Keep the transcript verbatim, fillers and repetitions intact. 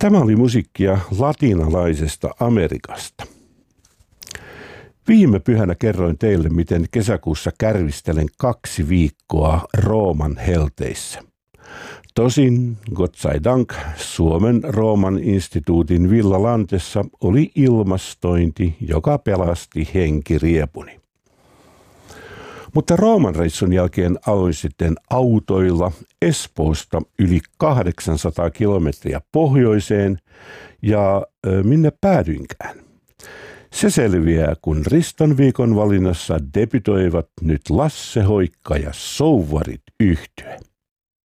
Tämä oli musiikkia latinalaisesta Amerikasta. Viime pyhänä kerroin teille, miten kesäkuussa kärvistelen kaksi viikkoa Rooman helteissä. Tosin, Gott sei Dank, Suomen Rooman instituutin Villa Lantessa oli ilmastointi, joka pelasti henkiriepuni. Mutta Rooman reissun jälkeen aloin sitten autoilla Espoosta yli kahdeksansataa kilometriä pohjoiseen ja minne päädyinkään. Se selviää, kun Riston viikon valinnassa debytoivat nyt Lasse Hoikka ja Souvarit yhtye.